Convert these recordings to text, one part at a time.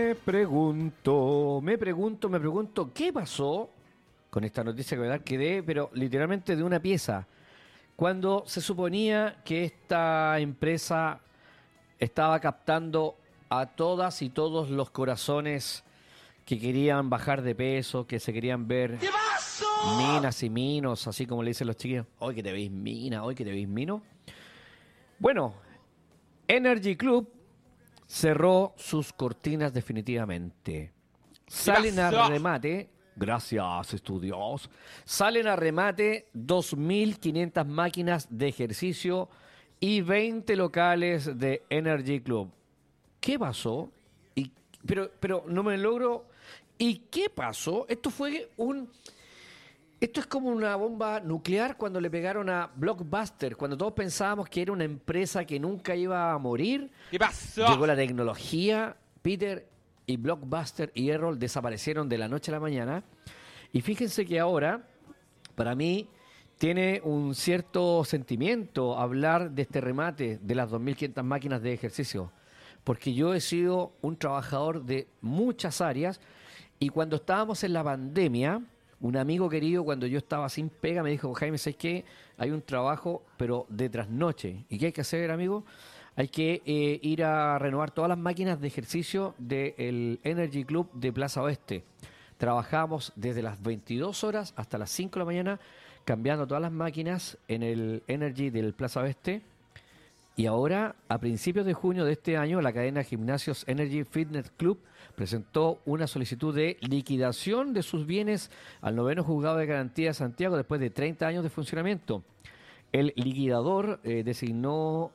Me pregunto, ¿qué pasó con esta noticia que me da? Quedé, pero literalmente de una pieza. Cuando se suponía que esta empresa estaba captando a todas y todos los corazones que querían bajar de peso, que se querían ver minas y minos, así como le dicen los chiquillos, hoy que te veis mina, hoy que te veis mino. Bueno, Energy Club cerró sus cortinas definitivamente. Salen a remate, gracias estudios, salen a remate 2.500 máquinas de ejercicio y 20 locales de Energy Club. ¿Qué pasó? Pero no me logro. ¿Y qué pasó? Esto es como una bomba nuclear cuando le pegaron a Blockbuster, cuando todos pensábamos que era una empresa que nunca iba a morir. ¿Qué pasó? Llegó la tecnología, Peter, y Blockbuster y Errol desaparecieron de la noche a la mañana. Y fíjense que ahora, para mí, tiene un cierto sentimiento hablar de este remate de las 2.500 máquinas de ejercicio. Porque yo he sido un trabajador de muchas áreas y cuando estábamos en la pandemia, un amigo querido, cuando yo estaba sin pega, me dijo, Jaime, ¿sabes qué? Hay un trabajo, pero de trasnoche. ¿Y qué hay que hacer, amigo? Hay que ir a renovar todas las máquinas de ejercicio del Energy Club de Plaza Oeste. Trabajamos desde las 22 horas hasta las 5 de la mañana, cambiando todas las máquinas en el Energy del Plaza Oeste. Y ahora, a principios de junio de este año, la cadena de gimnasios Energy Fitness Club presentó una solicitud de liquidación de sus bienes al noveno juzgado de garantía de Santiago después de 30 años de funcionamiento. El liquidador designó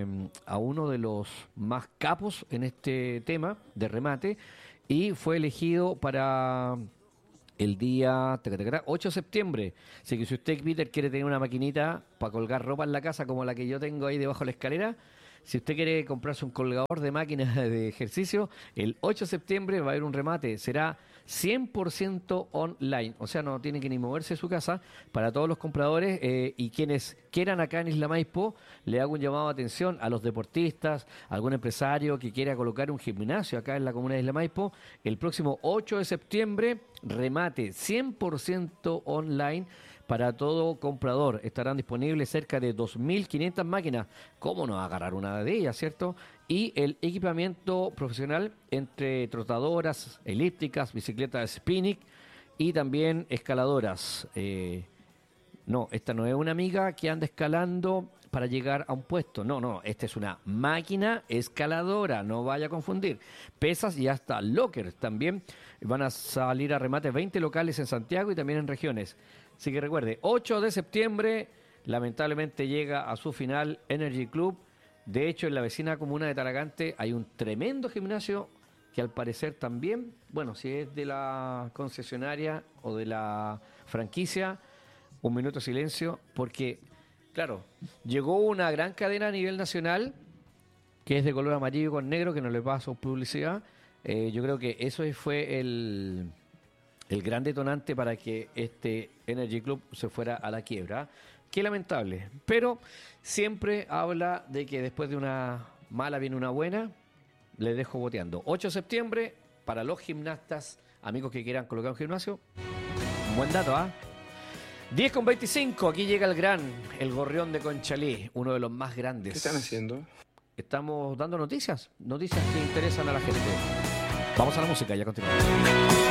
a uno de los más capos en este tema de remate y fue elegido para el día 8 de septiembre. Así que si usted, Peter, quiere tener una maquinita para colgar ropa en la casa como la que yo tengo ahí debajo de la escalera, si usted quiere comprarse un colgador de máquinas de ejercicio, el 8 de septiembre va a haber un remate. Será 100% online. O sea, no tiene que ni moverse de su casa. Para todos los compradores y quienes quieran acá en Isla Maipo, le hago un llamado de atención a los deportistas, a algún empresario que quiera colocar un gimnasio acá en la comuna de Isla Maipo. El próximo 8 de septiembre, remate 100% online. Para todo comprador estarán disponibles cerca de 2.500 máquinas. ¿Cómo no agarrar una de ellas, cierto? Y el equipamiento profesional entre trotadoras, elípticas, bicicletas spinning y también escaladoras. No, esta no es una amiga que anda escalando para llegar a un puesto. No, esta es una máquina escaladora, no vaya a confundir. Pesas y hasta lockers también van a salir a remate 20 locales en Santiago y también en regiones. Así que recuerde, 8 de septiembre, lamentablemente llega a su final Energy Club. De hecho, en la vecina comuna de Talagante hay un tremendo gimnasio que al parecer también, bueno, si es de la concesionaria o de la franquicia, un minuto de silencio, porque, claro, llegó una gran cadena a nivel nacional que es de color amarillo con negro, que no le paso publicidad. Yo creo que eso fue el gran detonante para que este Energy Club se fuera a la quiebra. Qué lamentable, pero siempre habla de que después de una mala viene una buena. Les dejo boteando. 8 de septiembre, para los gimnastas, amigos que quieran colocar un gimnasio. Un buen dato, ¿ah? 10:25, aquí llega el gorrión de Conchalí, uno de los más grandes. ¿Qué están haciendo? Estamos dando noticias que interesan a la gente. Vamos a la música, ya continuamos.